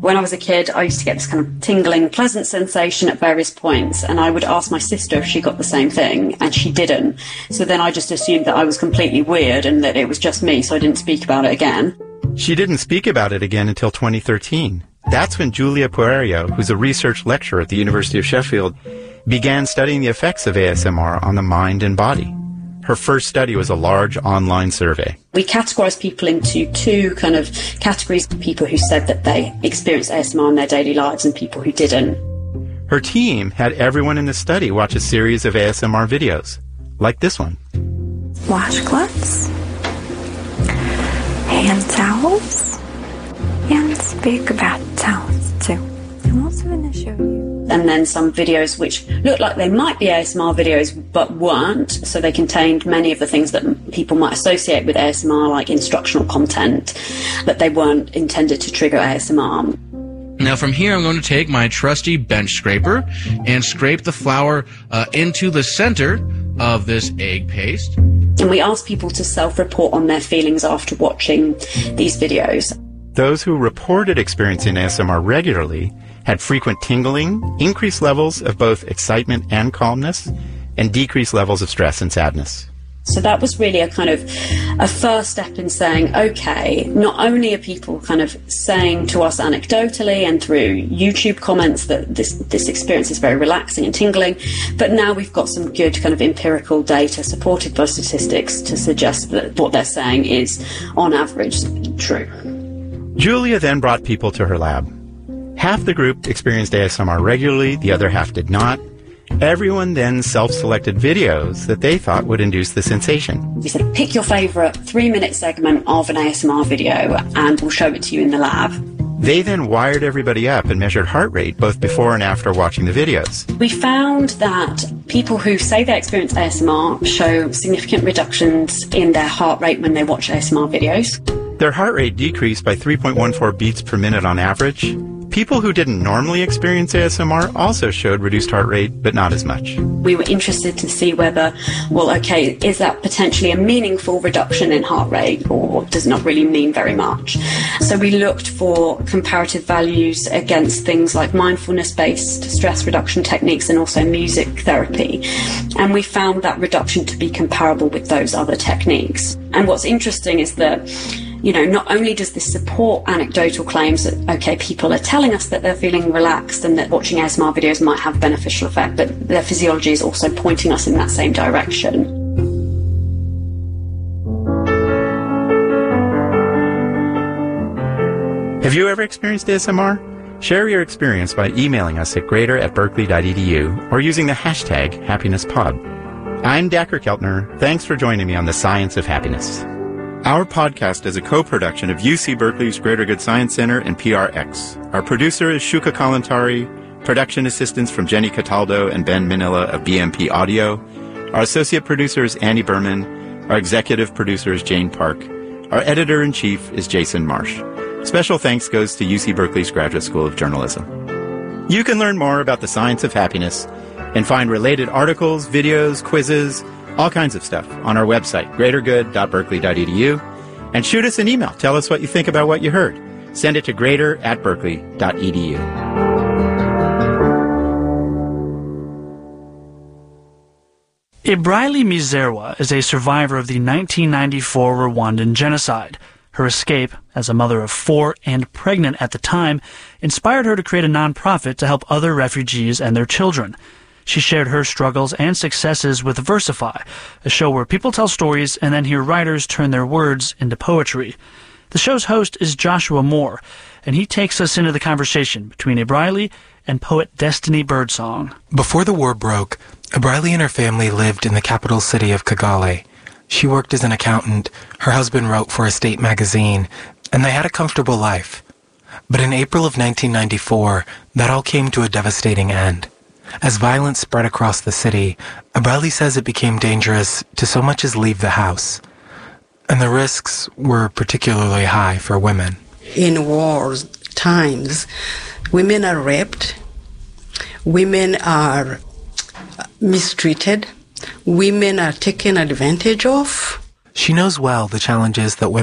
When I was a kid, I used to get this kind of tingling, pleasant sensation at various points, and I would ask my sister if she got the same thing, and she didn't. So then I just assumed that I was completely weird and that it was just me, so I didn't speak about it again. She didn't speak about it again until 2013. That's when Julia Puerio, who's a research lecturer at the University of Sheffield, began studying the effects of ASMR on the mind and body. Her first study was a large online survey. We categorised people into two kind of categories, people who said that they experienced ASMR in their daily lives and people who didn't. Her team had everyone in the study watch a series of ASMR videos, like this one. Washcloths, hand towels, and big bath towels too. I'm also going to show you. And then some videos which looked like they might be ASMR videos but weren't, so they contained many of the things that people might associate with ASMR, like instructional content, but they weren't intended to trigger ASMR. Now from here I'm going to take my trusty bench scraper and scrape the flour into the center of this egg paste. And we asked people to self-report on their feelings after watching these videos. Those who reported experiencing ASMR regularly had frequent tingling, increased levels of both excitement and calmness, and decreased levels of stress and sadness. So that was really a kind of a first step in saying, okay, not only are people kind of saying to us anecdotally and through YouTube comments that this experience is very relaxing and tingling, but now we've got some good kind of empirical data supported by statistics to suggest that what they're saying is, on average, true. Julia then brought people to her lab. Half the group experienced ASMR regularly, the other half did not. Everyone then self-selected videos that they thought would induce the sensation. We said, pick your favourite 3-minute segment of an ASMR video and we'll show it to you in the lab. They then wired everybody up and measured heart rate both before and after watching the videos. We found that people who say they experience ASMR show significant reductions in their heart rate when they watch ASMR videos. Their heart rate decreased by 3.14 beats per minute on average. People who didn't normally experience ASMR also showed reduced heart rate, but not as much. We were interested to see whether, well, okay, is that potentially a meaningful reduction in heart rate, or does it not really mean very much? So we looked for comparative values against things like mindfulness-based stress reduction techniques and also music therapy. And we found that reduction to be comparable with those other techniques. And what's interesting is that, you know, not only does this support anecdotal claims that, okay, people are telling us that they're feeling relaxed and that watching ASMR videos might have a beneficial effect, but their physiology is also pointing us in that same direction. Have you ever experienced ASMR? Share your experience by emailing us at greater@berkeley.edu or using the hashtag HappinessPod. I'm Dacher Keltner. Thanks for joining me on The Science of Happiness. Our podcast is a co-production of UC Berkeley's Greater Good Science Center and PRX. Our producer is Shuka Kalantari, production assistants from Jenny Cataldo and Ben Manila of BMP Audio. Our associate producer is Annie Berman. Our executive producer is Jane Park. Our editor-in-chief is Jason Marsh. Special thanks goes to UC Berkeley's Graduate School of Journalism. You can learn more about the science of happiness and find related articles, videos, quizzes, all kinds of stuff on our website, greatergood.berkeley.edu, and shoot us an email. Tell us what you think about what you heard. Send it to greater@berkeley.edu. Ibraili Mizerwa is a survivor of the 1994 Rwandan genocide. Her escape, as a mother of 4 and pregnant at the time, inspired her to create a nonprofit to help other refugees and their children. She shared her struggles and successes with Versify, a show where people tell stories and then hear writers turn their words into poetry. The show's host is Joshua Moore, and he takes us into the conversation between Ibraili and poet Destiny Birdsong. Before the war broke, Ibraili and her family lived in the capital city of Kigali. She worked as an accountant, her husband wrote for a state magazine, and they had a comfortable life. But in April of 1994, that all came to a devastating end. As violence spread across the city, Ibraili says it became dangerous to so much as leave the house. And the risks were particularly high for women. In war times, women are raped, women are mistreated, women are taken advantage of. She knows well the challenges that women